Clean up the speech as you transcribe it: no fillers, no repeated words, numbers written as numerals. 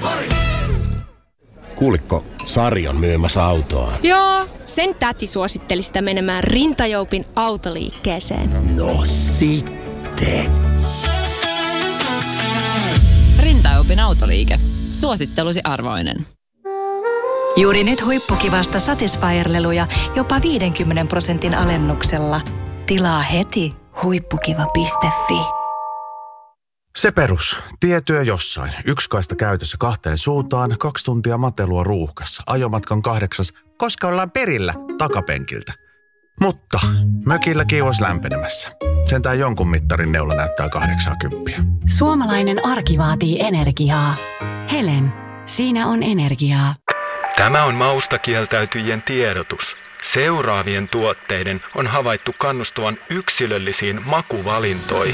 Kuuliko Sari on myymässä autoa? Joo, sen täti suositteli sitä menemään Rintajoupin autoliikkeeseen. No sitten. Rintajoupin autoliike. Suosittelusi arvoinen. Juuri nyt huippukivasta Satisfyer-leluja jopa 50% alennuksella. Tilaa heti huippukiva.fi. Se perus. Tietyö jossain. Yksi kaista käytössä 2 suuntaan, 2 tuntia matelua ruuhkassa. Ajomatkan 8, koska ollaan perillä takapenkiltä. Mutta mökillä kiivas lämpenemässä. Sentään jonkun mittarin neula näyttää 80. Suomalainen arki vaatii energiaa. Helen, siinä on energiaa. Tämä on maustakieltäytyjien tiedotus. Seuraavien tuotteiden on havaittu kannustavan yksilöllisiin makuvalintoihin.